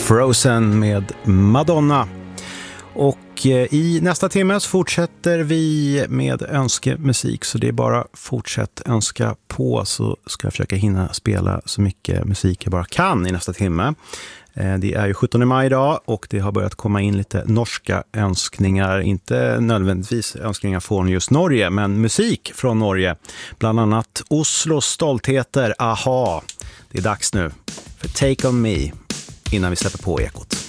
Frozen med Madonna. Och i nästa timme så fortsätter vi med önskemusik, så det är bara fortsätt önska på, så ska jag försöka hinna spela så mycket musik jag bara kan i nästa timme. Det är ju 17 maj idag och det har börjat komma in lite norska önskningar, inte nödvändigtvis önskningar från just Norge, men musik från Norge. Bland annat Oslos stoltheter, Aha. Det är dags nu för Take On Me innan vi släpper på Ekot.